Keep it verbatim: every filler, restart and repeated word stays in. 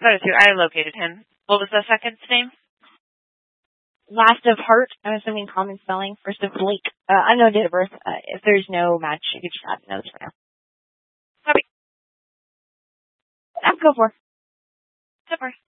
That is who I located him. What was the second's name? Last of Heart. I'm assuming common spelling. First of Blake. Uh, unknown date of birth. Uh, if there's no match, you could just add notes for now. Copy. I'll go for. Super.